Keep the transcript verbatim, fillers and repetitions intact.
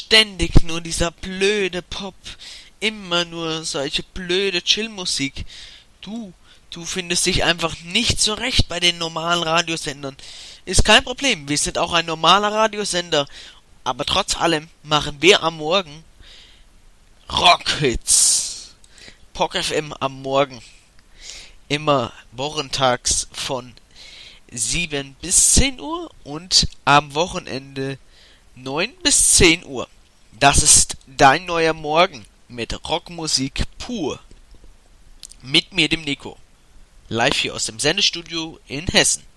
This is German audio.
ständig nur dieser blöde Pop, immer nur solche blöde Chillmusik. Du, du findest dich einfach nicht zurecht bei den normalen Radiosendern. Ist kein Problem, wir sind auch ein normaler Radiosender, aber trotz allem machen wir am Morgen Rockhits. P O C F M am Morgen. Immer wochentags von sieben bis zehn Uhr und am Wochenende neun bis zehn Uhr. Das ist dein neuer Morgen mit Rockmusik pur. Mit mir, dem Nico. Live hier aus dem Sendestudio in Hessen.